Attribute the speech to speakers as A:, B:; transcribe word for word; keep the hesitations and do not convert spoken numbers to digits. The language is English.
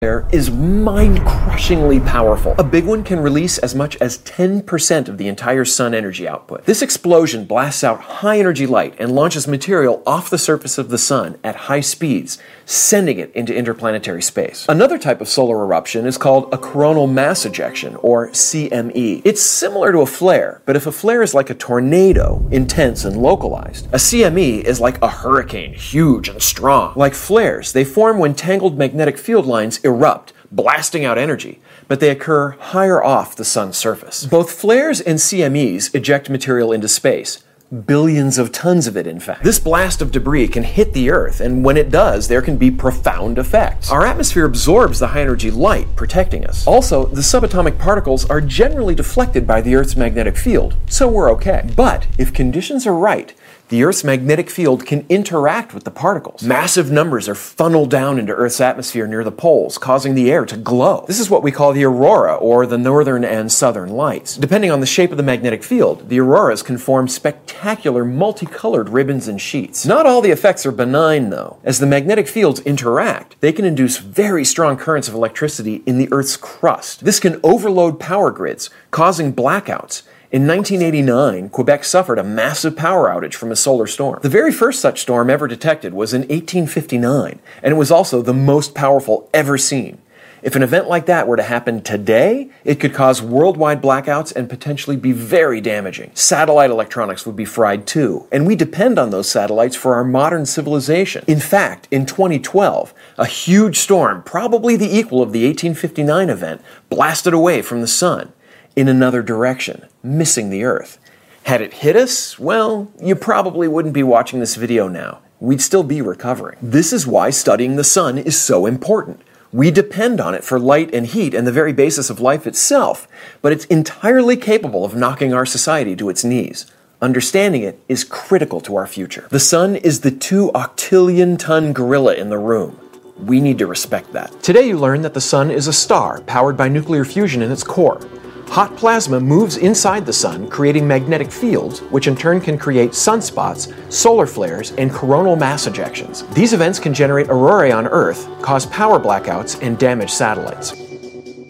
A: flare is mind-crushingly powerful. A big one can release as much as ten percent of the entire sun energy output. This explosion blasts out high-energy light and launches material off the surface of the sun at high speeds, sending it into interplanetary space. Another type of solar eruption is called a coronal mass ejection, or C M E. It's similar to a flare, but if a flare is like a tornado, intense and localized, a C M E is like a hurricane, huge and strong. Like flares, they form when tangled magnetic field lines erupt, blasting out energy, but they occur higher off the sun's surface. Both flares and C M Es eject material into space. Billions of tons of it, in fact. This blast of debris can hit the Earth, and when it does, there can be profound effects. Our atmosphere absorbs the high-energy light, protecting us. Also, the subatomic particles are generally deflected by the Earth's magnetic field, so we're okay. But if conditions are right, the Earth's magnetic field can interact with the particles. Massive numbers are funneled down into Earth's atmosphere near the poles, causing the air to glow. This is what we call the aurora, or the northern and southern lights. Depending on the shape of the magnetic field, the auroras can form spectacular multicolored ribbons and sheets. Not all the effects are benign, though. As the magnetic fields interact, they can induce very strong currents of electricity in the Earth's crust. This can overload power grids, causing blackouts. In nineteen eighty-nine, Quebec suffered a massive power outage from a solar storm. The very first such storm ever detected was in eighteen fifty-nine, and it was also the most powerful ever seen. If an event like that were to happen today, it could cause worldwide blackouts and potentially be very damaging. Satellite electronics would be fried too, and we depend on those satellites for our modern civilization. In fact, in twenty twelve, a huge storm, probably the equal of the eighteen fifty-nine event, blasted away from the sun in another direction, missing the Earth. Had it hit us, well, you probably wouldn't be watching this video now. We'd still be recovering. This is why studying the sun is so important. We depend on it for light and heat and the very basis of life itself, but it's entirely capable of knocking our society to its knees. Understanding it is critical to our future. The sun is the two octillion ton gorilla in the room. We need to respect that. Today you learned that the sun is a star powered by nuclear fusion in its core. Hot plasma moves inside the sun, creating magnetic fields, which in turn can create sunspots, solar flares, and coronal mass ejections. These events can generate aurorae on Earth, cause power blackouts, and damage satellites.